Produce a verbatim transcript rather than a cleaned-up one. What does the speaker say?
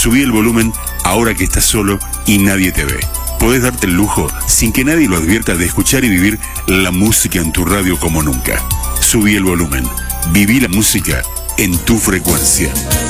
Subí el volumen ahora que estás solo y nadie te ve. Podés darte el lujo, sin que nadie lo advierta, de escuchar y vivir la música en tu radio como nunca. Subí el volumen. Viví la música en tu frecuencia.